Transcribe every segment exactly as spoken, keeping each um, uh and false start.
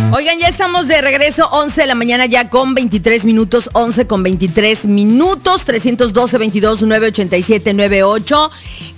Oigan, ya estamos de regreso, once de la mañana ya con veintitrés minutos, once con veintitrés minutos, trescientos doce, veintidós, nueve ochenta y siete, noventa y ocho.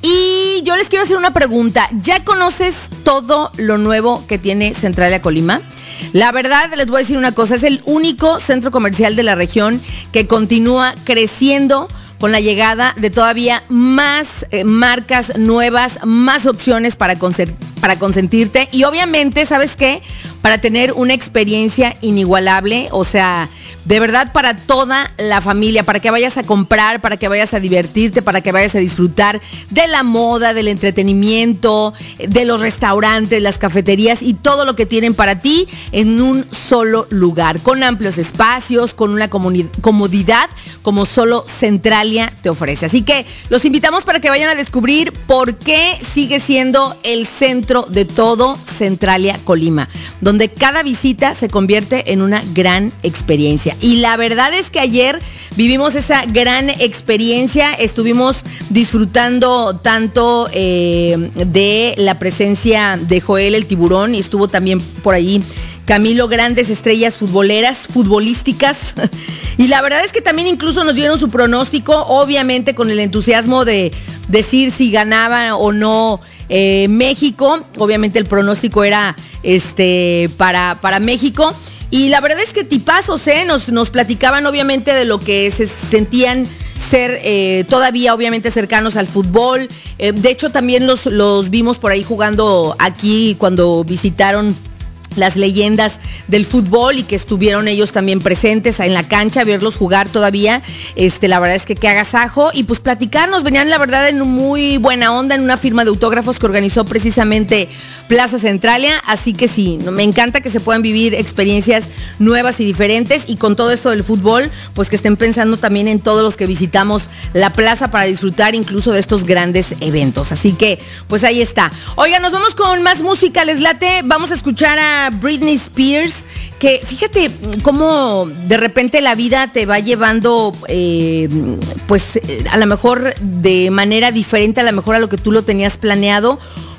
Y yo les quiero hacer una pregunta. ¿Ya conoces todo lo nuevo que tiene Centralia Colima? La verdad, les voy a decir una cosa, es el único centro comercial de la región que continúa creciendo con la llegada de todavía más eh, marcas nuevas, más opciones para, conser- para consentirte y obviamente, ¿sabes qué? Para tener una experiencia inigualable, o sea, de verdad para toda la familia, para que vayas a comprar, para que vayas a divertirte, para que vayas a disfrutar de la moda, del entretenimiento, de los restaurantes, las cafeterías y todo lo que tienen para ti en un solo lugar, con amplios espacios, con una comuni- comodidad como solo Centralia te ofrece. Así que los invitamos para que vayan a descubrir por qué sigue siendo el centro de todo Centralia Colima, donde cada visita se convierte en una gran experiencia. Y la verdad es que ayer vivimos esa gran experiencia, estuvimos disfrutando tanto eh, de la presencia de Joel el Tiburón y estuvo también por ahí Camilo, grandes estrellas futboleras, futbolísticas. Y la verdad es que también incluso nos dieron su pronóstico, obviamente con el entusiasmo de decir si ganaba o no eh, México. Obviamente el pronóstico era este para, para México. Y la verdad es que tipazos, ¿eh? Nos, nos platicaban obviamente de lo que se sentían ser eh, todavía obviamente cercanos al fútbol. Eh, de hecho también los, los vimos por ahí jugando aquí cuando visitaron las leyendas del fútbol y que estuvieron ellos también presentes en la cancha, verlos jugar todavía, este, la verdad es que qué agasajo, y pues platicarnos, venían la verdad en muy buena onda, en una firma de autógrafos que organizó precisamente Plaza Centralia, así que sí, me encanta que se puedan vivir experiencias nuevas y diferentes, y con todo esto del fútbol, pues que estén pensando también en todos los que visitamos la plaza para disfrutar incluso de estos grandes eventos, así que pues ahí está. Oigan, nos vamos con más música, les late, vamos a escuchar a Britney Spears, que fíjate cómo de repente la vida te va llevando eh, pues a lo mejor de manera diferente, a lo mejor a lo que tú lo tenías planeado,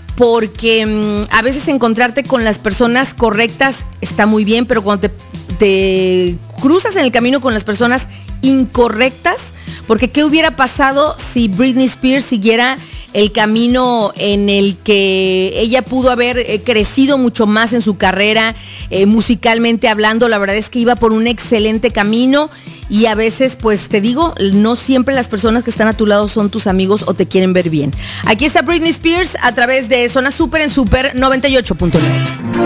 porque mmm, a veces encontrarte con las personas correctas está muy bien, pero cuando te, te cruzas en el camino con las personas incorrectas, porque ¿qué hubiera pasado si Britney Spears siguiera el camino en el que ella pudo haber eh, crecido mucho más en su carrera, eh, musicalmente hablando? La verdad es que iba por un excelente camino y a veces, pues te digo, no siempre las personas que están a tu lado son tus amigos o te quieren ver bien. Aquí está Britney Spears a través de Zona Super en Super noventa y ocho punto nueve.